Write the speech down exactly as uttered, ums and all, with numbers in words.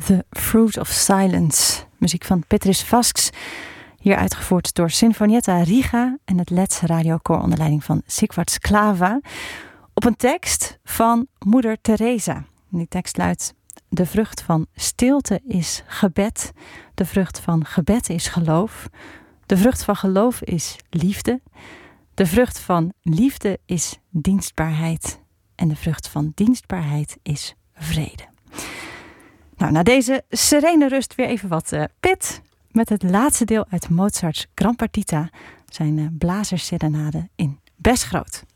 The Fruit of Silence. Muziek van Petrus Vasks. Hier uitgevoerd door Sinfonietta Riga en het Let's Radiokoor onder leiding van Sigvard Sklava. Op een tekst van moeder Teresa. En die tekst luidt: de vrucht van stilte is gebed. De vrucht van gebed is geloof. De vrucht van geloof is liefde. De vrucht van liefde is dienstbaarheid. En de vrucht van dienstbaarheid is vrede. Nou, na deze serene rust weer even wat uh, pit. Met het laatste deel uit Mozarts Gran Partita, zijn uh, blazersserenade in Besgroot.